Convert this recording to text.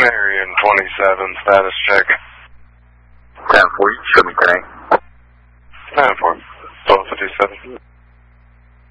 Marion 27, status check. 10-4, you show me 10-8. 10-4, 1257.